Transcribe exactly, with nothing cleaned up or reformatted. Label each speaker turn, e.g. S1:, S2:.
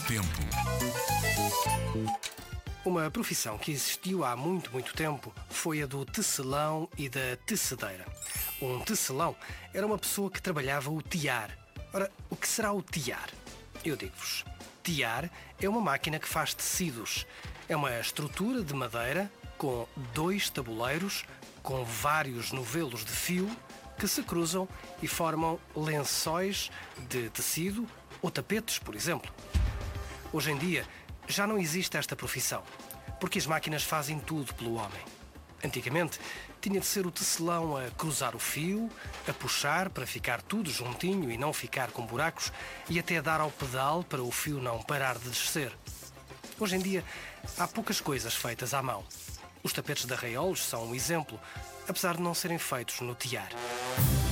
S1: tempo.
S2: Uma profissão que existiu há muito, muito tempo foi a do tecelão e da tecedeira. Um tecelão era uma pessoa que trabalhava o tiar. Ora, o que será o tiar? Eu digo-vos. Tiar é uma máquina que faz tecidos. É uma estrutura de madeira com dois tabuleiros, com vários novelos de fio que se cruzam e formam lençóis de tecido ou tapetes, por exemplo. Hoje em dia já não existe esta profissão, porque as máquinas fazem tudo pelo homem. Antigamente tinha de ser o tecelão a cruzar o fio, a puxar para ficar tudo juntinho e não ficar com buracos e até dar ao pedal para o fio não parar de descer. Hoje em dia há poucas coisas feitas à mão. Os tapetes de arraiolos são um exemplo, apesar de não serem feitos no tiar.